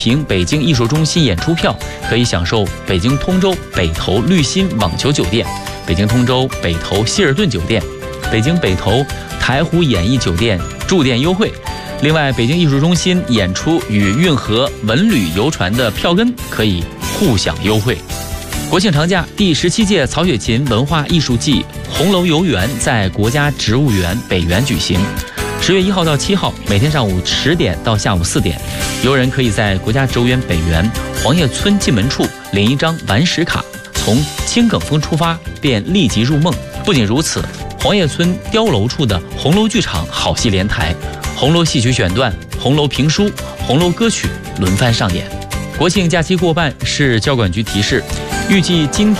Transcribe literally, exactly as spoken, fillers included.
凭北京艺术中心演出票，可以享受北京通州北投绿心网球酒店、北京通州北投希尔顿酒店、北京北投台湖演艺酒店住店优惠。另外，北京艺术中心演出与运河文旅游船的票根可以互享优惠。国庆长假，第十七届曹雪芹文化艺术季红楼游园在国家植物园北园举行。十月一号到七号，每天上午十点到下午四点，游人可以在国家植物园北园黄叶村进门处领一张顽石卡，从青埂峰出发便立即入梦。不仅如此，黄叶村碉楼处的红楼剧场好戏连台，红楼戏曲选段、红楼评书、红楼歌曲轮番上演。国庆假期过半，市交管局提示，预计今天